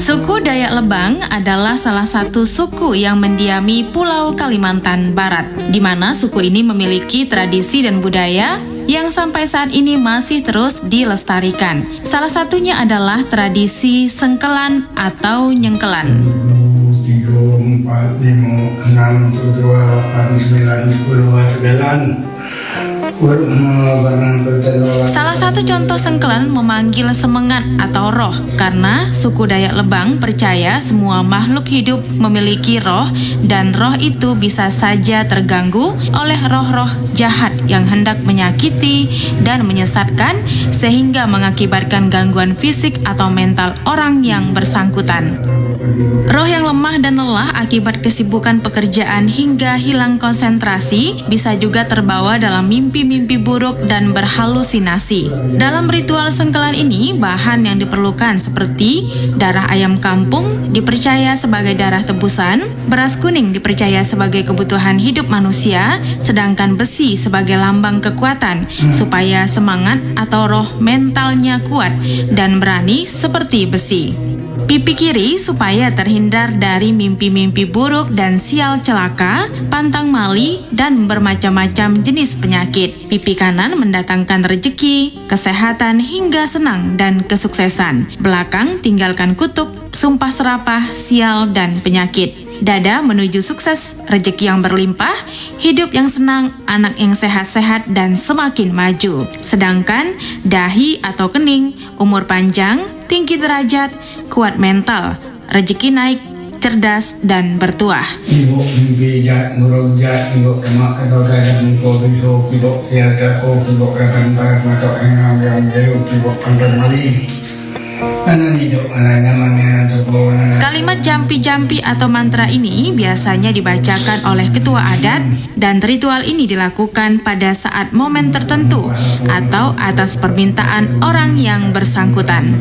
Suku Dayak Lebang adalah salah satu suku yang mendiami Pulau Kalimantan Barat, di mana suku ini memiliki tradisi dan budaya yang sampai saat ini masih terus dilestarikan. Salah satunya adalah tradisi sengkelan atau nyengkelan. 3, 4, 5, 6, 7, 8, 9, 10, 9. Salah satu contoh sengkelan memanggil semengat atau roh, karena suku Dayak Lebang percaya semua makhluk hidup memiliki roh dan roh itu bisa saja terganggu oleh roh-roh jahat yang hendak menyakiti dan menyesatkan sehingga mengakibatkan gangguan fisik atau mental orang yang bersangkutan. Roh yang lemah dan lelah akibat kesibukan pekerjaan hingga hilang konsentrasi bisa juga terbawa dalam mimpi-mimpi buruk dan berhalusinasi. Dalam ritual sengkelan ini, bahan yang diperlukan seperti darah ayam kampung dipercaya sebagai darah tebusan, beras kuning dipercaya sebagai kebutuhan hidup manusia, sedangkan besi sebagai lambang kekuatan supaya semangat atau roh mentalnya kuat dan berani seperti besi. Pipi kiri supaya terhindar dari mimpi-mimpi buruk dan sial celaka, pantang mali, dan bermacam-macam jenis penyakit. Pipi kanan mendatangkan rejeki, kesehatan hingga senang dan kesuksesan. Belakang tinggalkan kutuk, sumpah serapah, sial, dan penyakit. Dada menuju sukses, rejeki yang berlimpah, hidup yang senang, anak yang sehat-sehat dan semakin maju. Sedangkan dahi atau kening, umur panjang, tinggi derajat, kuat mental, rejeki naik, cerdas dan bertuah. Ibu bijak merojak, ibu kemak atau dalam ibu bisu, ibu siasat, ibu akan atau enam yang jauh, ibu pantar mali. Kalimat jampi-jampi atau mantra ini biasanya dibacakan oleh ketua adat dan ritual ini dilakukan pada saat momen tertentu atau atas permintaan orang yang bersangkutan.